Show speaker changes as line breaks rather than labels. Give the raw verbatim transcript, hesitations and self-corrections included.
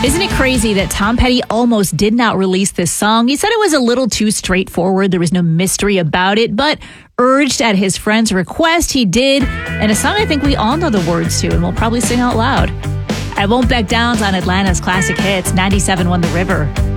Isn't it crazy that Tom Petty almost did not release this song? He said it was a little too straightforward. There was no mystery about it, but urged at his friend's request, he did. And a song I think we all know the words to and we'll probably sing out loud. I Won't Back Down's on Atlanta's Classic Hits. ninety-seven won The River.